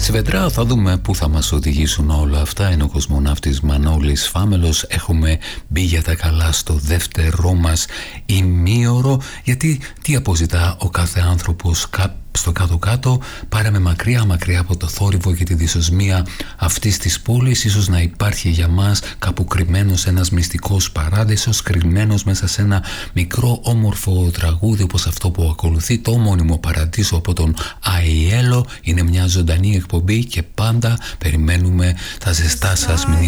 Στη Βεντρά θα δούμε πού θα μας οδηγήσουν όλα αυτά. Είναι ο κοσμοναύτης Μανώλης Φάμελος. Έχουμε μπει για τα καλά στο δεύτερό μας ημίωρο, γιατί τι αποζητά ο κάθε άνθρωπος στο κάτω-κάτω? Πάραμε μακριά από το θόρυβο και τη δυσοσμία αυτής της πόλης. Ίσως να υπάρχει για μας κάπου κρυμμένος ένας μυστικός παράδεισος, κρυμμένος μέσα σε ένα μικρό όμορφο τραγούδι όπως αυτό που ακολουθεί, το μόνιμο παραδείσο από τον Aiello. Είναι μια ζωντανή εκπομπή και πάντα περιμένουμε τα ζεστά σας μηνύματα.